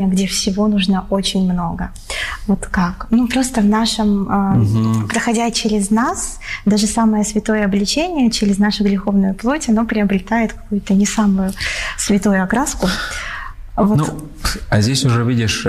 где всего нужно очень много. Вот как? Просто в нашем, проходя через нас, даже самое святое обличение через нашу греховную плоть, оно приобретает какую-то не самую святую окраску. Вот. А здесь уже видишь,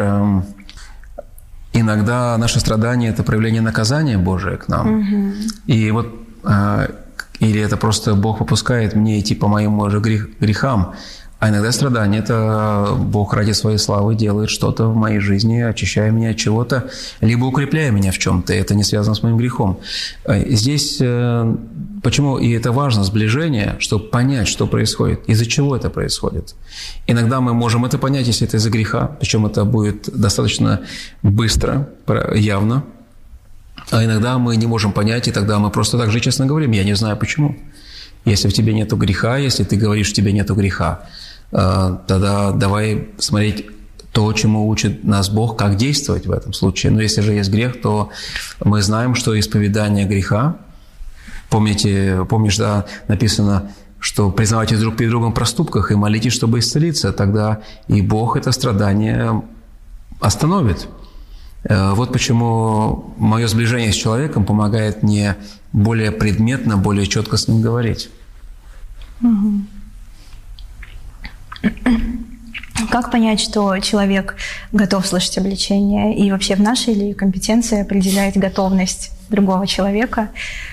иногда наше страдание – это проявление наказания Божия к нам. И вот или это просто Бог попускает мне идти по моим же грехам. А иногда страдание – это Бог ради своей славы делает что-то в моей жизни, очищая меня от чего-то, либо укрепляя меня в чем-то. Это не связано с моим грехом. Здесь почему, и это важно, сближение, чтобы понять, что происходит, из-за чего это происходит. Иногда мы можем это понять, если это из-за греха, причем это будет достаточно быстро, явно. А иногда мы не можем понять, и тогда мы просто так же честно говорим: я не знаю почему. Если в тебе нету греха, если ты говоришь, в тебе нету греха, тогда давай смотреть то, чему учит нас Бог, как действовать в этом случае. Но если же есть грех, то мы знаем, что исповедание греха, помнишь, да, написано, что признавайтесь друг перед другом в проступках и молитесь, чтобы исцелиться, тогда и Бог это страдание остановит. Вот почему мое сближение с человеком помогает мне более предметно, более четко с ним говорить. Как понять, что человек готов слышать обличение? И вообще в нашей ли компетенции определять готовность другого человека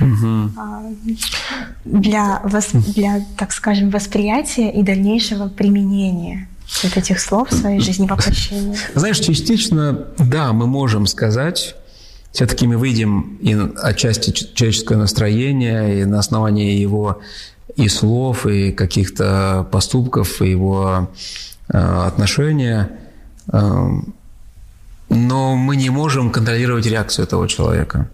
для, так скажем, восприятия и дальнейшего применения вот этих слов в своей жизни воплощения? Знаешь, частично, да, мы можем сказать. Все-таки мы видим и отчасти человеческое настроение, и на основании его и слов, и каких-то поступков, и его отношения. Но мы не можем контролировать реакцию этого человека.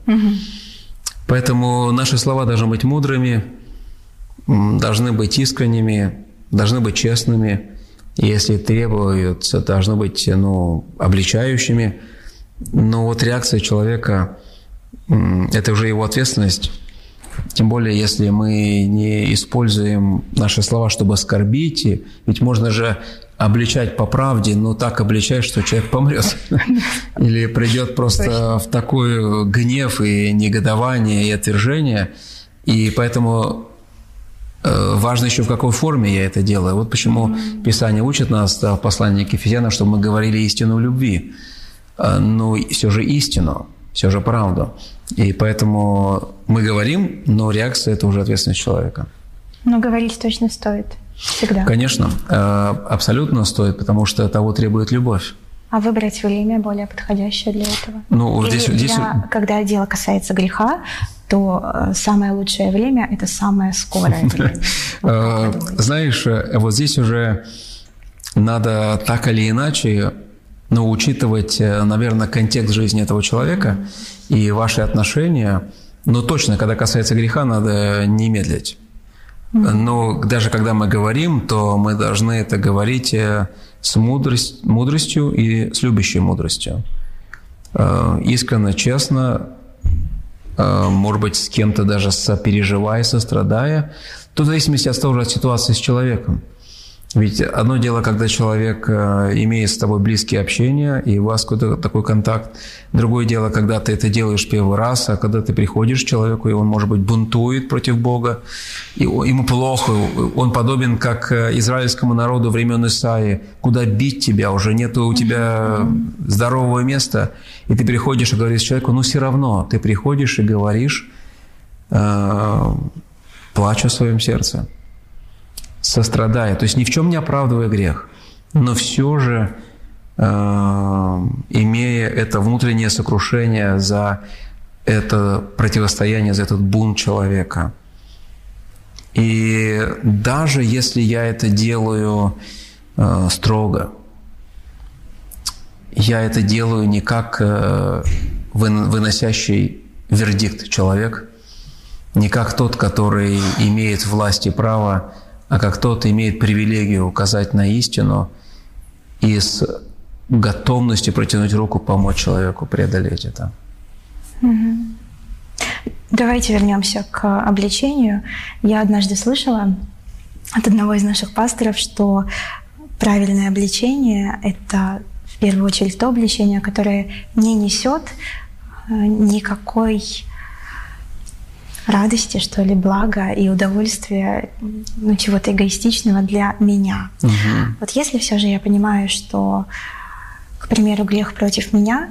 Поэтому наши слова должны быть мудрыми, должны быть искренними, должны быть честными. И если требуется, должны быть обличающими. Но вот реакция человека – это уже его ответственность. Тем более, если мы не используем наши слова, чтобы оскорбить. Ведь можно же обличать по правде, но так обличать, что человек помрет. Или придет просто в такой гнев и негодование, и отвержение. И поэтому важно еще, в какой форме я это делаю. Вот почему Писание учит нас в послании к Ефесянам, чтобы мы говорили истину в любви. Но все же истину, все же правду. И поэтому мы говорим, но реакция – это уже ответственность человека. Но говорить точно стоит. Всегда. Конечно, абсолютно стоит, потому что того требует любовь. А выбрать время более подходящее для этого? Когда дело касается греха, то самое лучшее время – это самое скорое время. Знаешь, вот здесь уже надо так или иначе учитывать, наверное, контекст жизни этого человека и ваши отношения. Но точно, когда касается греха, надо не медлить. Но даже когда мы говорим, то мы должны это говорить с мудростью и с любящей мудростью. Искренне, честно, может быть, с кем-то даже сопереживая, сострадая. Тут в зависимости от ситуации с человеком. Ведь одно дело, когда человек имеет с тобой близкие общения, и у вас какой-то такой контакт. Другое дело, когда ты это делаешь первый раз, а когда ты приходишь к человеку, и он, может быть, бунтует против Бога, и ему плохо, он подобен как израильскому народу времен Исаии, куда бить тебя, уже нету у тебя здорового места, и ты приходишь и говоришь человеку, все равно, ты приходишь и говоришь, плача в своем сердце, сострадая, то есть ни в чем не оправдывая грех, но все же имея это внутреннее сокрушение за это противостояние, за этот бунт человека. И даже если я это делаю строго, я это делаю не как выносящий вердикт человек, не как тот, который имеет власть и право, а как тот имеет привилегию указать на истину и с готовностью протянуть руку, помочь человеку преодолеть это. Давайте вернемся к обличению. Я однажды слышала от одного из наших пасторов, что правильное обличение – это в первую очередь то обличение, которое не несет никакой радости, что ли, блага и удовольствия, чего-то эгоистичного для меня. Вот если все же я понимаю, что, к примеру, грех против меня,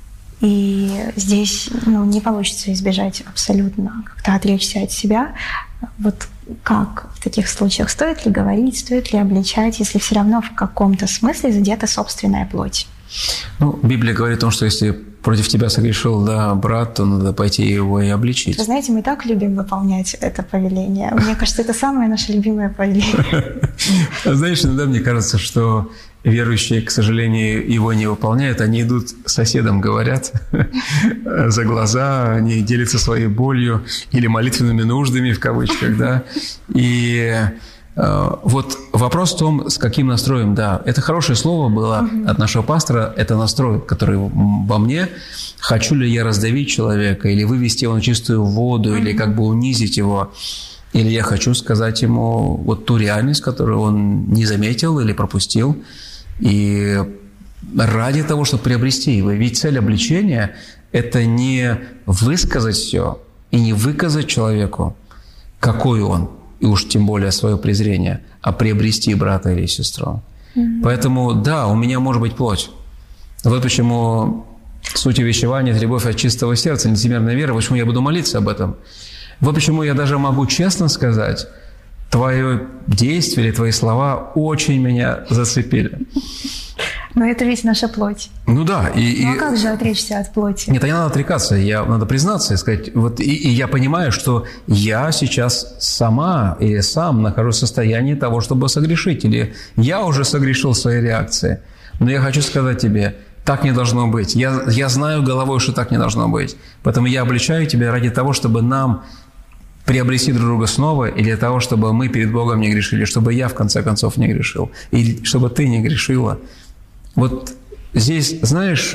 и здесь не получится избежать абсолютно, как-то отречься от себя, вот как в таких случаях? Стоит ли говорить, стоит ли обличать, если все равно в каком-то смысле задета собственная плоть? Библия говорит о том, что если против тебя согрешил брат, то надо пойти его и обличить. Вы знаете, мы так любим выполнять это повеление. Мне кажется, это самое наше любимое повеление. Знаешь, иногда мне кажется, что верующие, к сожалению, его не выполняют. Они идут с соседом, говорят за глаза, они делятся своей болью или молитвенными нуждами, в кавычках, да. И вот вопрос в том, с каким настроем, да. Это хорошее слово было от нашего пастора, это настрой, который во мне. Хочу ли я раздавить человека, или вывести его на чистую воду, или как бы унизить его, или я хочу сказать ему вот ту реальность, которую он не заметил или пропустил, и ради того, чтобы приобрести его. Ведь цель обличения – это не высказать все и не выказать человеку, какой он, и уж тем более свое презрение, а приобрести брата или сестру. Поэтому, да, у меня может быть плоть. Вот почему суть увещевания – это любовь от чистого сердца, лицемерная вера, почему я буду молиться об этом. Вот почему я даже могу честно сказать, твое действие или твои слова очень меня зацепили. Но это ведь наша плоть. Да. А как же отречься от плоти? Нет, не надо отрекаться, надо признаться и сказать. Вот, и я понимаю, что я сейчас сама или сам нахожусь в состоянии того, чтобы согрешить. Или я уже согрешил в своей реакции. Но я хочу сказать тебе, так не должно быть. Я знаю головой, что так не должно быть. Поэтому я обличаю тебя ради того, чтобы нам приобрести друг друга снова, и для того, чтобы мы перед Богом не грешили, чтобы я, в конце концов, не грешил, и чтобы ты не грешила. Вот здесь, знаешь,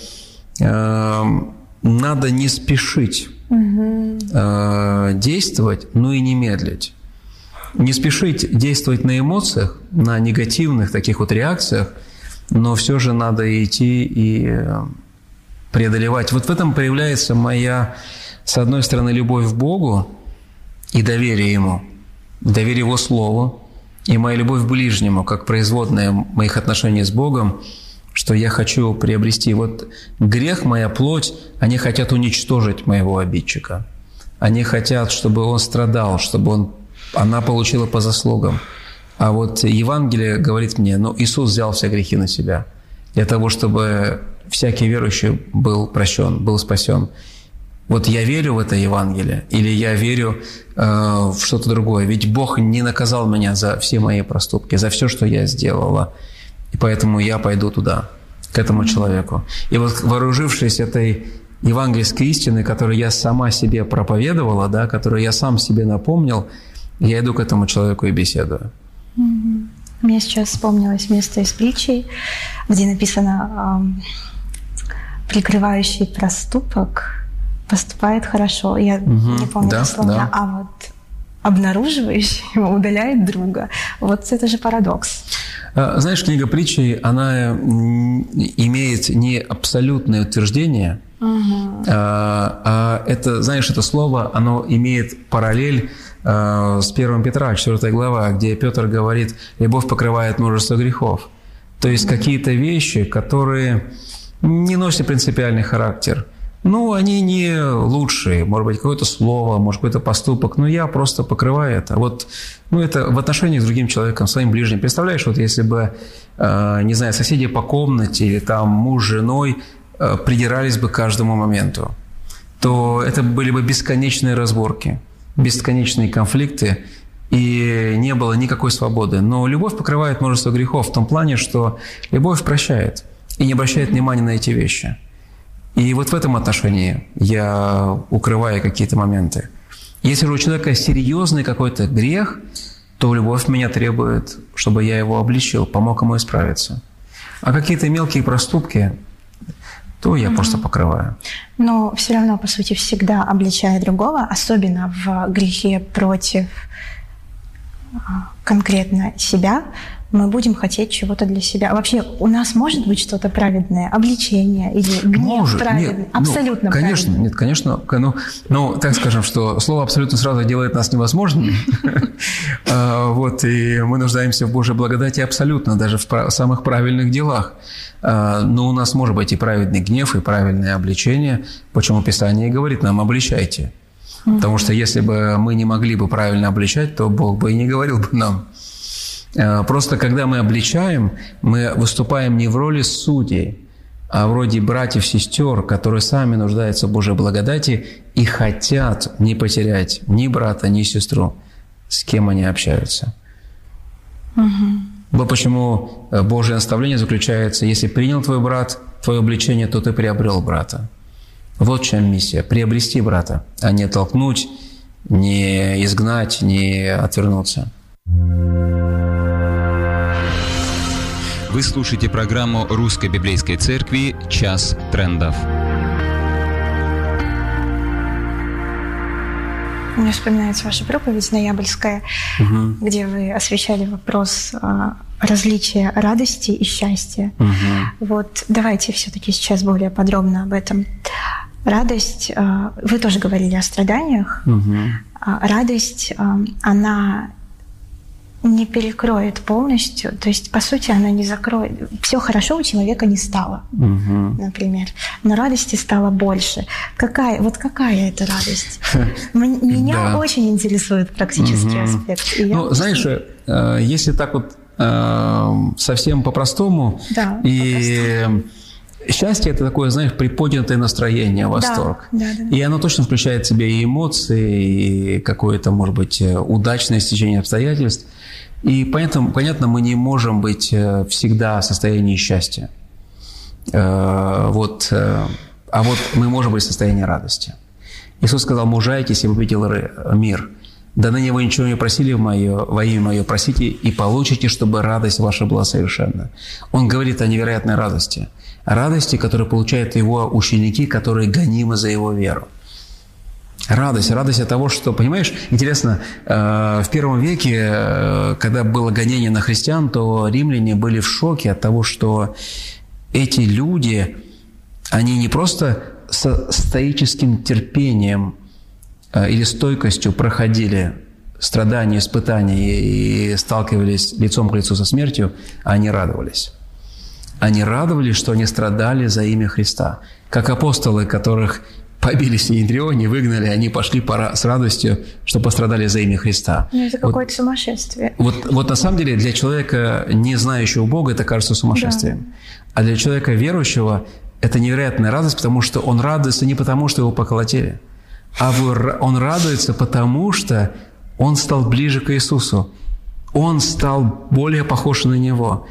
надо не спешить действовать, но и не медлить. Не спешить действовать на эмоциях, на негативных таких вот реакциях, но все же надо идти и преодолевать. Вот в этом проявляется моя, с одной стороны, любовь к Богу и доверие Ему, доверие Его Слову, и моя любовь к ближнему, как производная моих отношений с Богом, что я хочу приобрести. Вот грех, моя плоть, они хотят уничтожить моего обидчика. Они хотят, чтобы он страдал, чтобы она получила по заслугам. А вот Евангелие говорит мне, Иисус взял все грехи на себя для того, чтобы всякий верующий был прощен, был спасен. Вот я верю в это Евангелие, или я верю в что-то другое. Ведь Бог не наказал меня за все мои проступки, за все, что я сделала. И поэтому я пойду туда, к этому человеку. И вот вооружившись этой евангельской истиной, которую я сама себе проповедовала, да, которую я сам себе напомнил, я иду к этому человеку и беседую. Мне сейчас вспомнилось место из притчи, где написано «прикрывающий проступок поступает хорошо». Я не помню дословно, а вот обнаруживающий его удаляет друга. Вот это же парадокс. Знаешь, книга притчи, она имеет не абсолютное утверждение, а это, знаешь, это слово, оно имеет параллель с 1 Петра, 4 глава, где Петр говорит, любовь покрывает множество грехов. То есть какие-то вещи, которые не носят принципиальный характер. Они не лучшие. Может быть, какое-то слово, может, какой-то поступок. Но я просто покрываю это. Вот, это в отношении с другим человеком, своим ближним. Представляешь, вот если бы, не знаю, соседи по комнате или там муж с женой придирались бы к каждому моменту, то это были бы бесконечные разборки, бесконечные конфликты, и не было никакой свободы. Но любовь покрывает множество грехов в том плане, что любовь прощает и не обращает внимания на эти вещи. И вот в этом отношении я укрываю какие-то моменты. Если же у человека серьезный какой-то грех, то любовь меня требует, чтобы я его обличил, помог ему исправиться. А какие-то мелкие проступки, то я просто покрываю. Но все равно, по сути, всегда обличая другого, особенно в грехе против конкретно себя, мы будем хотеть чего-то для себя. Вообще, у нас может быть что-то праведное, обличение или гнев праведный? Абсолютно конечно, праведный. Нет, конечно. Ну, так скажем, что слово «абсолютно» сразу делает нас невозможными. Вот, и мы нуждаемся в Божьей благодати абсолютно, даже в самых правильных делах. Но у нас может быть и праведный гнев, и правильное обличение. Почему Писание и говорит нам «обличайте». Потому что если бы мы не могли бы правильно обличать, то Бог бы и не говорил бы нам. Просто когда мы обличаем, мы выступаем не в роли судей, а в роли братьев-сестер, которые сами нуждаются в Божьей благодати и хотят не потерять ни брата, ни сестру, с кем они общаются. Вот почему Божье наставление заключается: если принял твой брат твое обличение, то ты приобрел брата. Вот в чем миссия – приобрести брата, а не толкнуть, не изгнать, не отвернуться. Вы слушаете программу Русской Библейской Церкви «Час трендов». Мне вспоминается ваша проповедь ноябрьская, где вы освещали вопрос различия радости и счастья. Вот давайте все-таки сейчас более подробно об этом. Радость, вы тоже говорили о страданиях. Радость, она не перекроет полностью, то есть, по сути, она не закроет. Все хорошо у человека не стало, например, но радости стало больше. Какая это радость? Меня очень интересует практический аспект. Ну, знаешь, если так вот совсем по-простому, счастье – это такое, знаешь, приподнятое настроение, восторг. И оно точно включает в себя и эмоции, и какое-то, может быть, удачное стечение обстоятельств. И понятно, мы не можем быть всегда в состоянии счастья. А вот мы можем быть в состоянии радости. Иисус сказал: «Мужайтесь и победил мир. Да ныне вы ничего не просили во имя Мое, просите и получите, чтобы радость ваша была совершенна». Он говорит о невероятной радости. Радости, которую получают Его ученики, которые гонимы за Его веру. Радость от того, что, понимаешь, интересно, в первом веке, когда было гонение на христиан, то римляне были в шоке от того, что эти люди, они не просто со стоическим терпением или стойкостью проходили страдания, испытания и сталкивались лицом к лицу со смертью, а они радовались. Они радовались, что они страдали за имя Христа. Как апостолы, которых побили в Синедрионе, выгнали, они пошли с радостью, что пострадали за имя Христа. Ну, это какое-то сумасшествие. Вот на самом деле для человека, не знающего Бога, это кажется сумасшествием. А для человека верующего это невероятная радость, потому что он радуется не потому, что его поколотили, а он радуется потому, что он стал ближе к Иисусу. Он стал более похож на Него.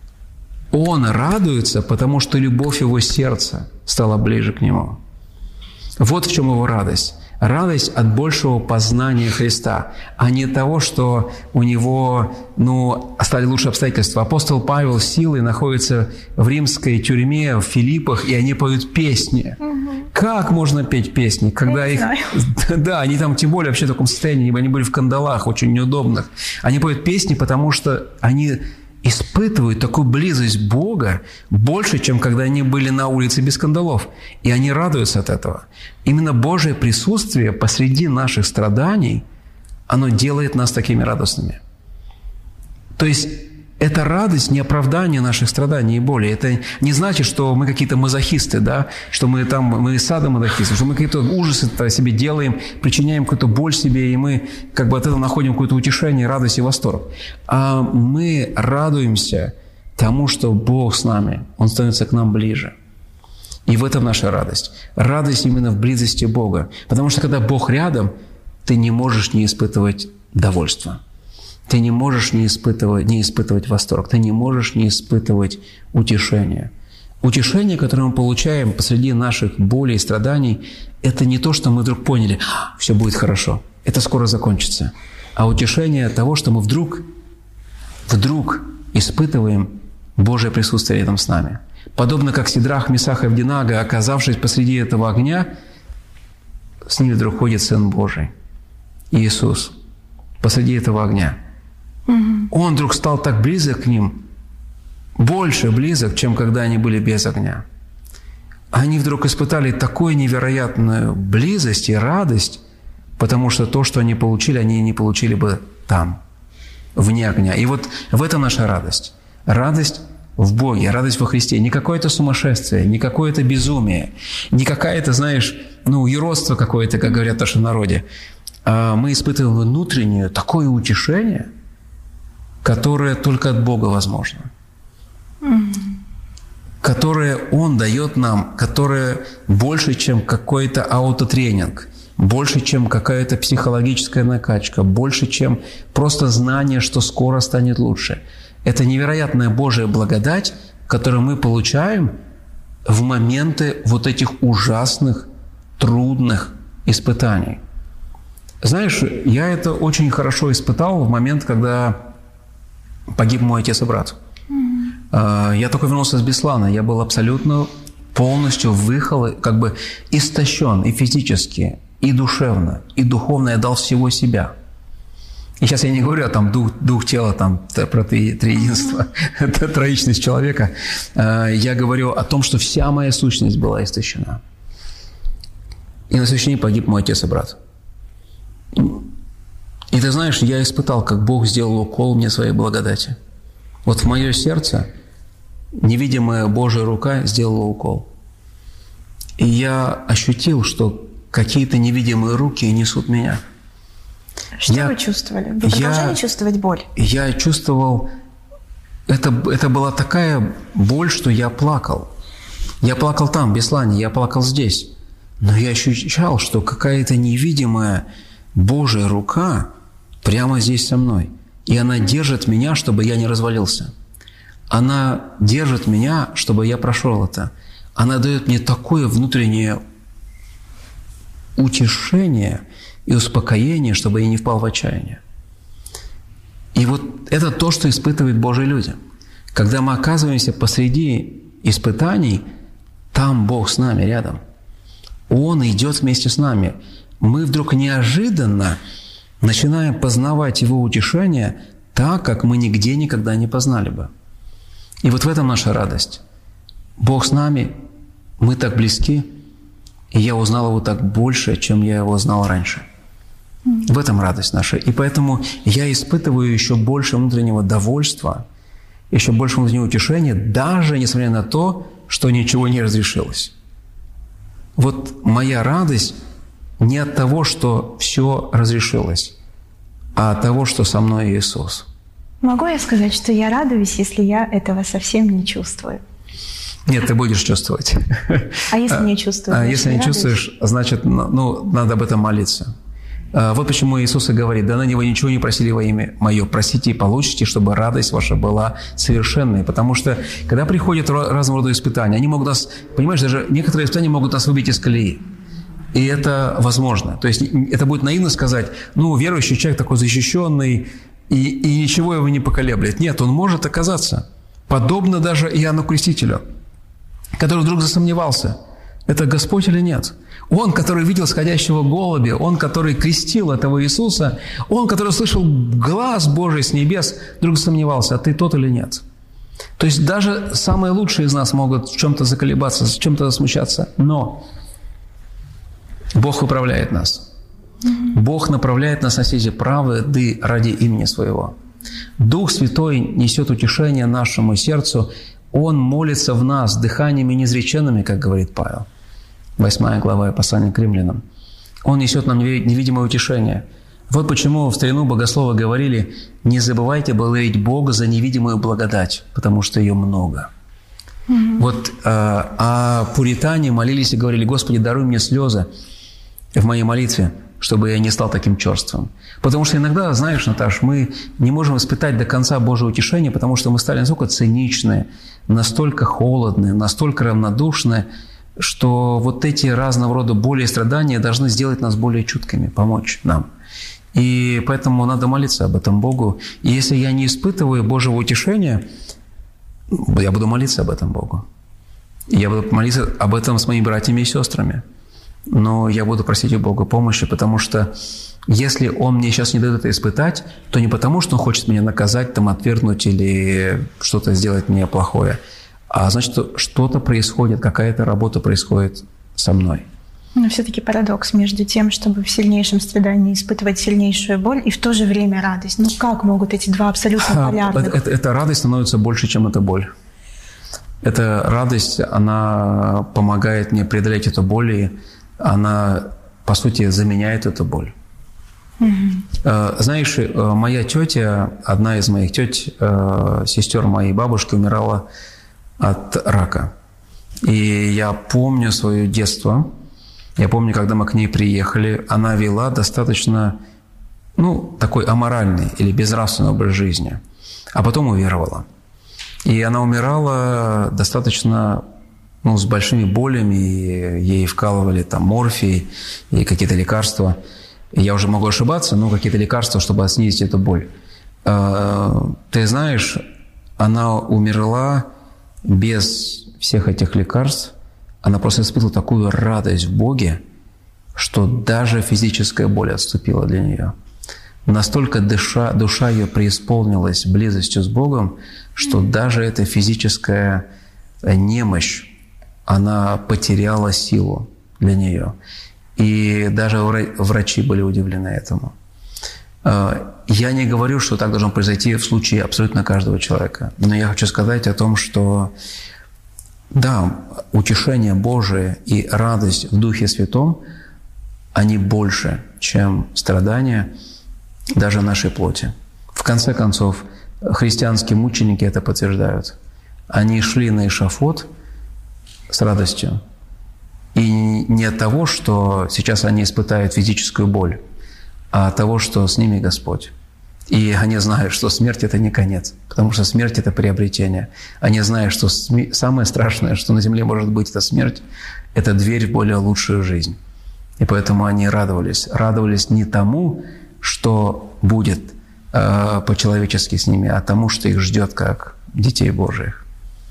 Он радуется, потому что любовь его сердца стала ближе к Нему. Вот в чем его радость. Радость от большего познания Христа, а не того, что у него стали лучшие обстоятельства. Апостол Павел с силой находится в римской тюрьме, в Филиппах, и они поют песни. Как можно петь песни, когда их... Да, они там тем более вообще в таком состоянии, они были в кандалах, очень неудобных. Они поют песни, потому что они испытывают такую близость Бога больше, чем когда они были на улице без кандалов. И они радуются от этого. Именно Божие присутствие посреди наших страданий, оно делает нас такими радостными. То есть эта радость не оправдание наших страданий и боли. Это не значит, что мы какие-то мазохисты, да? Что мы садомазохисты, что мы какие-то ужасы себе делаем, причиняем какую-то боль себе, и мы как бы от этого находим какое-то утешение, радость и восторг. А мы радуемся тому, что Бог с нами, Он становится к нам ближе. И в этом наша радость. Радость именно в близости Бога. Потому что когда Бог рядом, ты не можешь не испытывать довольства. Ты не можешь не испытывать восторг, ты не можешь не испытывать утешения. Утешение, которое мы получаем посреди наших болей и страданий, это не то, что мы вдруг поняли: все будет хорошо, это скоро закончится. А утешение того, что мы вдруг испытываем Божие присутствие рядом с нами. Подобно как Сидрах, Месах и Авдинага, оказавшись посреди этого огня, с ними вдруг ходит Сын Божий, Иисус, посреди этого огня. Он вдруг стал так близок к ним, больше близок, чем когда они были без огня. Они вдруг испытали такую невероятную близость и радость, потому что то, что они получили, они не получили бы там, вне огня. И вот в этом наша радость. Радость в Боге, радость во Христе. Не какое-то сумасшествие, не какое-то безумие, не какое-то, знаешь, юродство какое-то, как говорят в нашем народе. А мы испытываем внутреннее такое утешение, которое только от Бога возможно. Которое Он дает нам, которое больше, чем какой-то аутотренинг, больше, чем какая-то психологическая накачка, больше, чем просто знание, что скоро станет лучше. Это невероятная Божья благодать, которую мы получаем в моменты вот этих ужасных, трудных испытаний. Знаешь, я это очень хорошо испытал в момент, когда погиб мой отец и брат. Я только вернулся с Беслана, я был абсолютно полностью как бы истощен и физически, и душевно, и духовно. Я дал всего себя. И сейчас я не говорю там дух тела, там, про триединство, это троичность человека. Я говорю о том, что вся моя сущность была истощена. И на следующий день погиб мой отец и брат. И ты знаешь, я испытал, как Бог сделал укол мне своей благодати. Вот в мое сердце невидимая Божья рука сделала укол. И я ощутил, что какие-то невидимые руки несут меня. Что вы чувствовали? Вы продолжали чувствовать боль? Я чувствовал... Это была такая боль, что я плакал. Я плакал там, в Беслане, я плакал здесь. Но я ощущал, что какая-то невидимая Божья рука прямо здесь со мной. И она держит меня, чтобы я не развалился. Она держит меня, чтобы я прошел это. Она дает мне такое внутреннее утешение и успокоение, чтобы я не впал в отчаяние. И вот это то, что испытывают Божьи люди. Когда мы оказываемся посреди испытаний, там Бог с нами рядом. Он идет вместе с нами. Мы вдруг неожиданно начинаем познавать Его утешение так, как мы нигде никогда не познали бы. И вот в этом наша радость. Бог с нами, мы так близки, и я узнал Его так больше, чем я Его знал раньше. В этом радость наша. И поэтому я испытываю еще больше внутреннего довольства, еще больше внутреннего утешения, даже несмотря на то, что ничего не разрешилось. Вот моя радость не от того, что все разрешилось, а от того, что со мной Иисус. Могу я сказать, что я радуюсь, если я этого совсем не чувствую? Нет, ты будешь чувствовать. А если не чувствуешь? Если не чувствуешь, значит, надо об этом молиться. Вот почему Иисус и говорит: «Да на Него ничего не просили во имя Мое, просите и получите, чтобы радость ваша была совершенной». Потому что, когда приходят разного рода испытания, они могут нас, понимаешь, даже некоторые испытания могут нас выбить из колеи. И это возможно. То есть это будет наивно сказать: верующий человек такой защищенный, и ничего его не поколеблет. Нет, он может оказаться подобно даже Иоанну Крестителю, который вдруг засомневался, это Господь или нет. Он, который видел сходящего голубя, он, который крестил этого Иисуса, он, который слышал глас Божий с небес, вдруг сомневался, а ты тот или нет. То есть даже самые лучшие из нас могут в чем-то заколебаться, в чем-то засмущаться, но Бог выправляет нас. Бог направляет нас на сети правды ради имени Своего. Дух Святой несет утешение нашему сердцу, Он молится в нас дыханиями неизреченными, как говорит Павел. 8 глава послания к римлянам. Он несет нам невидимое утешение. Вот почему в старину богословы говорили: не забывайте благодарить Бога за невидимую благодать, потому что ее много. Вот, а пуритане молились и говорили: Господи, даруй мне слезы в моей молитве, чтобы я не стал таким черствым. Потому что иногда, знаешь, Наташ, мы не можем испытать до конца Божьего утешения, потому что мы стали настолько циничны, настолько холодны, настолько равнодушны, что вот эти разного рода боли и страдания должны сделать нас более чуткими, помочь нам. И поэтому надо молиться об этом Богу. И если я не испытываю Божьего утешения, я буду молиться об этом Богу. Я буду молиться об этом с моими братьями и сестрами. но я буду просить у Бога помощи, потому что если Он мне сейчас не дает это испытать, то не потому, что Он хочет меня наказать, там, отвергнуть или что-то сделать мне плохое, а значит, что-то происходит, какая-то работа происходит со мной. Но все-таки парадокс между тем, чтобы в сильнейшем страдании испытывать сильнейшую боль и в то же время радость. Ну как могут эти два абсолютно полярных? Эта радость становится больше, чем эта боль. Эта радость, она помогает мне преодолеть эту боль, и она, по сути, заменяет эту боль. Знаешь, моя тетя, одна из моих теть, сестер моей бабушки, умирала от рака. И я помню свое детство. Я помню, когда мы к ней приехали, она вела достаточно, такой аморальный или безнравственный образ жизни, а потом уверовала. И она умирала достаточно, с большими болями, и ей вкалывали там морфий и какие-то лекарства. Я уже могу ошибаться, но какие-то лекарства, чтобы снизить эту боль. Ты знаешь, она умерла без всех этих лекарств. Она просто испытывала такую радость в Боге, что даже физическая боль отступила для нее. Настолько душа ее преисполнилась близостью с Богом, что даже эта физическая немощь, она потеряла силу для нее. И даже врачи были удивлены этому. Я не говорю, что так должно произойти в случае абсолютно каждого человека. Но я хочу сказать о том, что да, утешение Божие и радость в Духе Святом, они больше, чем страдания даже нашей плоти. В конце концов, христианские мученики это подтверждают. Они шли на эшафот с радостью. И не от того, что сейчас они испытают физическую боль, а от того, что с ними Господь. И они знают, что смерть – это не конец, потому что смерть – это приобретение. Они знают, что самое страшное, что на земле может быть, это смерть, это дверь в более лучшую жизнь. И поэтому они радовались. Радовались не тому, что будет по-человечески с ними, а тому, что их ждет как детей Божиих.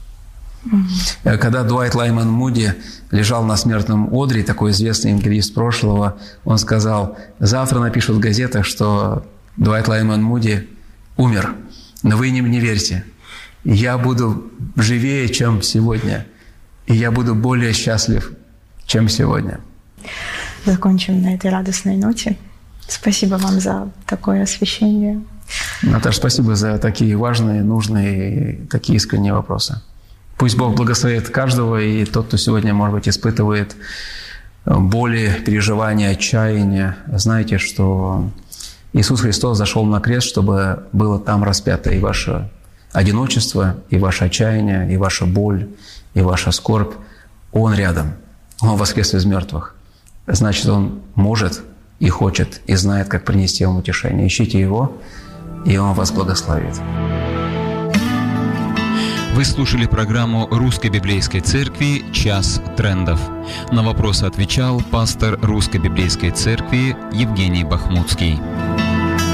Когда Дуайт Лайман Муди лежал на смертном одре, такой известный евангелист прошлого, он сказал: завтра напишут в газетах, что Дуайт Лайман Муди умер, но вы им не верьте. Я буду живее, чем сегодня, и я буду более счастлив, чем сегодня. Закончим на этой радостной ноте. Спасибо вам за такое освещение. Наташа, спасибо за такие важные, нужные, такие искренние вопросы. Пусть Бог благословит каждого, и тот, кто сегодня, может быть, испытывает боли, переживания, отчаяние, знайте, что Иисус Христос зашел на крест, чтобы было там распято и ваше одиночество, и ваше отчаяние, и ваша боль, и ваша скорбь. Он рядом. Он воскрес из мертвых. Значит, Он может и хочет, и знает, как принести вам утешение. Ищите Его, и Он вас благословит. Вы слушали программу Русской Библейской Церкви «Час трендов». На вопросы отвечал пастор Русской Библейской Церкви Евгений Бахмутский.